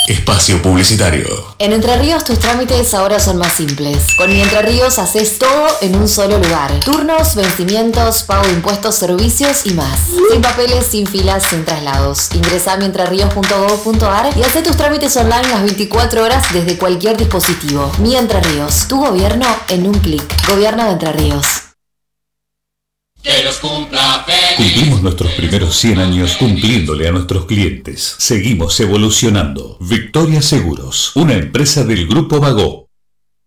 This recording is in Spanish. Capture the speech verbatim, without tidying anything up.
Espacio publicitario. En Entre Ríos tus trámites ahora son más simples. Con Mi Entre Ríos haces todo en un solo lugar. Turnos, vencimientos, pago de impuestos, servicios y más. Sin papeles, sin filas, sin traslados. Ingresá a mi entre ríos punto gob punto ar y haz tus trámites online las veinticuatro horas desde cualquier dispositivo. Mi Entre Ríos, tu gobierno en un clic. Gobierno de Entre Ríos. Que los cumpla feliz. Cumplimos nuestros primeros cien años cumpliéndole a nuestros clientes. Seguimos evolucionando. Victoria Seguros, una empresa del Grupo Vago.